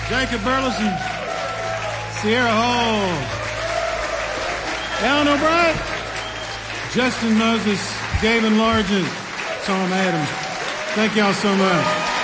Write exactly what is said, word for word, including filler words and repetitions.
Jacob Burleson, Sierra Hall, Alan O'Brien, Justin Moses, Gavin Largent, Tom Adams. Thank y'all so much.